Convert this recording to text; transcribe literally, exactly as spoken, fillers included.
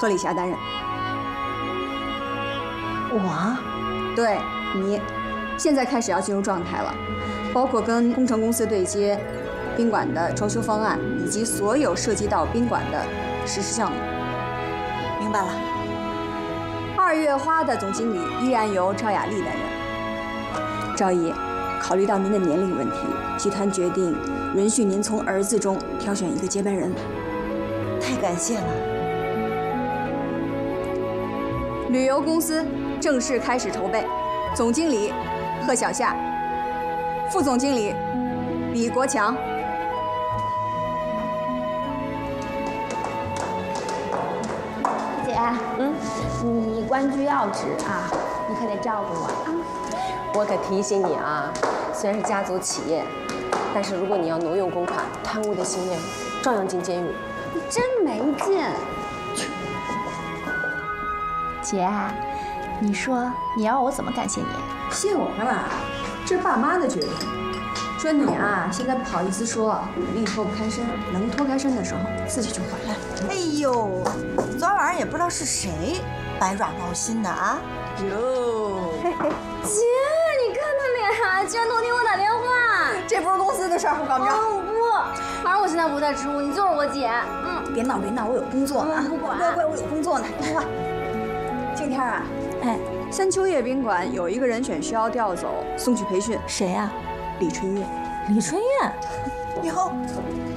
贺丽霞担任。 我？ 对你，现在开始要进入状态了，包括跟工程公司对接、宾馆的装修方案以及所有涉及到宾馆的实施项目。 明白了。 二月花的总经理依然由赵雅丽担任。赵姨，考虑到您的年龄问题，集团决定允许您从儿子中挑选一个接班人。 太感谢了。 旅游公司正式开始筹备，总经理贺小夏，副总经理李国强。 姐，嗯，你官居要职啊，你可得照顾我啊。 我可提醒你啊，虽然是家族企业，但是如果你要挪用公款、贪污的行为，照样进监狱。 你真没劲。姐，你说你要我怎么感谢你？ 谢我干嘛？这是爸妈的决定。说你啊，现在不好意思说，肯定脱不开身，能脱开身的时候自己就回来了。 哎呦，昨晚上也不知道是谁百爪挠心的啊。哟， 姐，你看他脸啊，居然偷听我打电话。 这不是公司的事儿，不搞妙。 哦不，反正我现在不在职务，你就是我姐。嗯， 别闹别闹，我有工作呢。 不管， 乖乖，我有工作呢。不管。今天啊，哎，三秋叶宾馆有一个人选需要调走，送去培训。 谁呀？ 李春燕。 李春燕。以后